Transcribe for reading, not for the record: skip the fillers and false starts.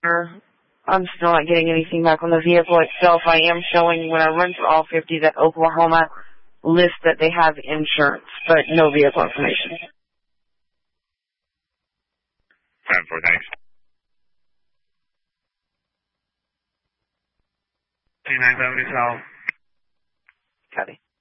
I'm still not getting anything back on the vehicle itself. I am showing when I run through all 50 that Oklahoma lists that they have insurance, but no vehicle information. 10-4, thanks. 2970 South. Copy.